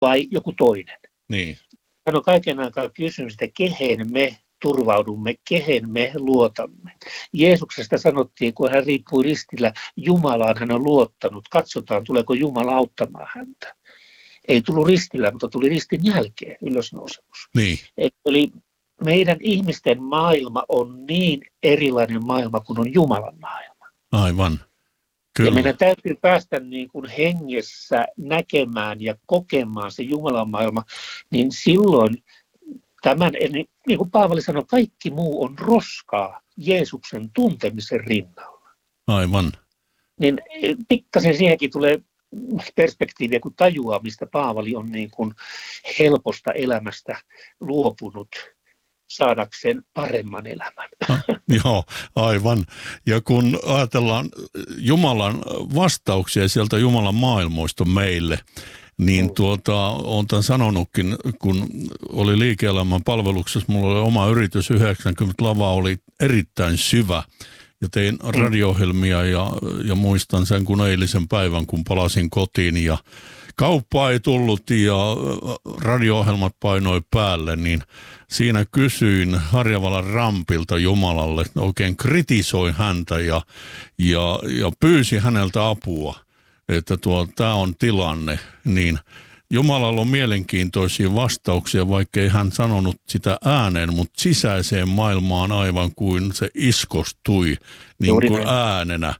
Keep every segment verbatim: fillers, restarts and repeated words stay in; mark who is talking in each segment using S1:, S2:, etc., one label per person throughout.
S1: vai joku toinen.
S2: Niin.
S1: Hän on kaiken aikaa kysynyt sitä, kehen me turvaudumme, kehen me luotamme. Jeesuksesta sanottiin, kun hän riippui ristillä, Jumalaan hän on luottanut. Katsotaan, tuleeko Jumala auttamaan häntä. Ei tullut ristillä, mutta tuli ristin jälkeen ylösnousemus.
S2: Niin.
S1: Eli meidän ihmisten maailma on niin erilainen maailma kuin on Jumalan maailma.
S2: Aivan. Kyllä.
S1: Ja meidän täytyy päästä niin kuin hengessä näkemään ja kokemaan se Jumalan maailma, niin silloin tämän, niin kuin Paavali sanoi, kaikki muu on roskaa Jeesuksen tuntemisen rinnalla.
S2: Aivan.
S1: Niin pikkasen siihenkin tulee perspektiiviä, kun tajuaa, mistä Paavali on niin kuin helposta elämästä luopunut saadakseen paremman elämän.
S2: Ah, joo, aivan. Ja kun ajatellaan Jumalan vastauksia sieltä Jumalan maailmoista meille, niin mm. tuota, olen tämän sanonutkin, kun oli liike-elämän palveluksessa, mulla oli oma yritys, yhdeksänkymmentä lava oli erittäin syvä. Ja tein radio-ohjelmia ja, ja muistan sen kun eilisen päivän, kun palasin kotiin ja kauppa ei tullut ja radio-ohjelmat painoi päälle, niin siinä kysyin Harjavalan Rampilta Jumalalle, oikein kritisoin häntä ja, ja, ja pyysin häneltä apua, että tuo, tämä on tilanne, niin Jumalalla on mielenkiintoisia vastauksia, vaikkei hän sanonut sitä ääneen, mutta sisäiseen maailmaan aivan kuin se iskostui niin kuin äänenä.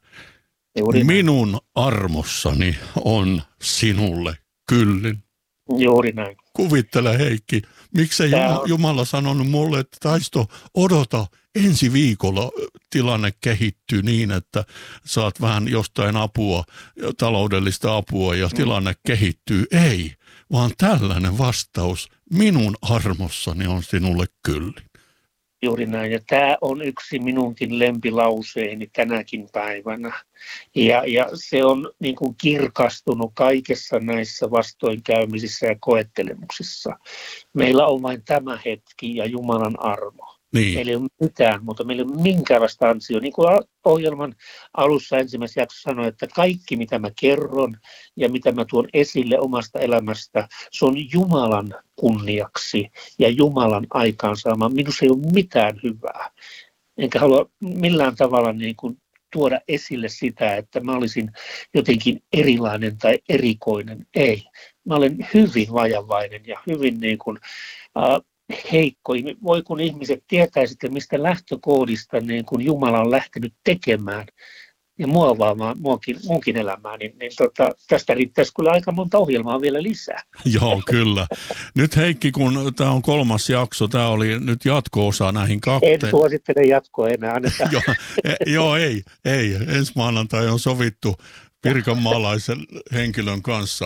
S2: Minun armossani on sinulle kyllin.
S1: Juuri näin.
S2: Kuvittele Heikki, miksei Jumala, Jumala sanonut mulle, että Taisto, odota, ensi viikolla tilanne kehittyy niin, että saat vähän jostain apua, taloudellista apua ja tilanne kehittyy. Ei, vaan tällainen vastaus, minun armossani on sinulle kyllin.
S1: Juuri näin, ja tämä on yksi minunkin lempilauseeni tänäkin päivänä. Ja, ja se on niin kuin kirkastunut kaikessa näissä vastoinkäymisissä ja koettelemuksissa. Meillä on vain tämä hetki ja Jumalan armo.
S2: Niin.
S1: Meillä ei ole mitään, mutta meillä ei ole minkäänlaista ansioa. Niin kuin ohjelman alussa ensimmäisessä jaksossa sanoin, että kaikki mitä mä kerron ja mitä mä tuon esille omasta elämästä, se on Jumalan kunniaksi ja Jumalan aikaansaama. Minussa ei ole mitään hyvää. Enkä halua millään tavalla niin kuin tuoda esille sitä, että mä olisin jotenkin erilainen tai erikoinen. Ei. Mä olen hyvin vajavainen ja hyvin niin kuin, äh, heikko. Voi kun ihmiset tietäisitte, mistä lähtökoodista niin kun Jumala on lähtenyt tekemään ja muovaamaan muakin, munkin elämää, niin, niin tota, tästä riittäisi kyllä aika monta ohjelmaa vielä lisää.
S2: Joo, kyllä. Nyt Heikki, kun tämä on kolmas jakso, tämä oli nyt jatko-osa näihin kahteen.
S1: En suosittele jatkoa enää.
S2: joo, e, joo, ei, ei. Ensi maanantai on sovittu pirkanmaalaisen henkilön kanssa.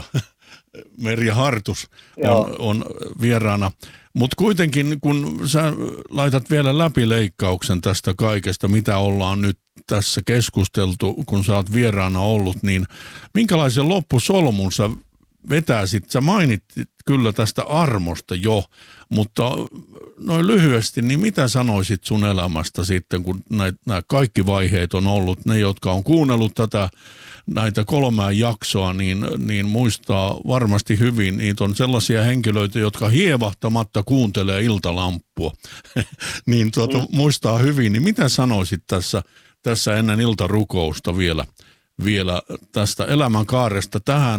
S2: Merja Hartus on, on vieraana. Mutta kuitenkin, kun sä laitat vielä läpileikkauksen tästä kaikesta, mitä ollaan nyt tässä keskusteltu, kun sä oot vieraana ollut, niin minkälaisen loppusolmun sä vetäisit? Sä mainittit kyllä tästä armosta jo, mutta noin lyhyesti, niin mitä sanoisit sun elämästä sitten, kun nämä kaikki vaiheet on ollut, ne jotka on kuunnellut tätä näitä kolmea jaksoa, niin, niin muistaa varmasti hyvin. Niitä on sellaisia henkilöitä, jotka hievahtamatta kuuntelee iltalamppua. niin tuota, mm. muistaa hyvin. Niin mitä sanoisit tässä, tässä ennen iltarukousta vielä, vielä tästä elämänkaaresta, tähän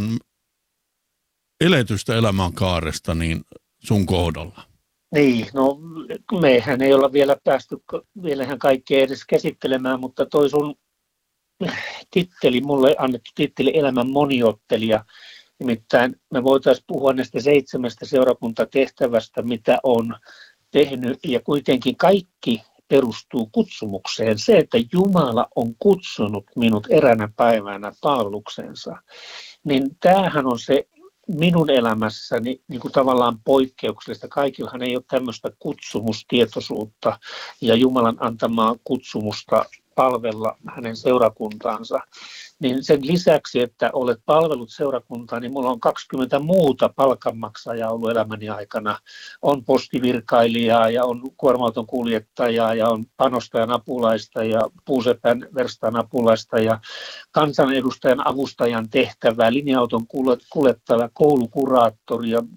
S2: eletystä elämänkaaresta niin sun kohdalla?
S1: Niin, no mehän ei olla vielä päästy vielähän kaikkea edes käsittelemään, mutta toi sun titteli, mulle annettu titteli elämän moniottelija. Nimittäin me voitaisiin puhua näistä seitsemästä seurakuntatehtävästä, mitä on tehnyt, ja kuitenkin kaikki perustuu kutsumukseen. Se, että Jumala on kutsunut minut eräänä päivänä palveluksensa, niin tämähän on se minun elämässäni niin kuin tavallaan poikkeuksellista. Kaikillahan ei ole tämmöistä kutsumustietoisuutta ja Jumalan antamaa kutsumusta palvella hänen seurakuntaansa. niin sen lisäksi, että olet palvellut seurakuntaa, niin mulla on kaksikymmentä muuta palkanmaksajaa ollut elämäni aikana. On postivirkailijaa ja on kuorma-auton kuljettajaa ja on panostajan apulaista ja puusepän verstaan apulaista ja kansanedustajan avustajan tehtävää, linja-auton kuljettaja, koulukuraattori ja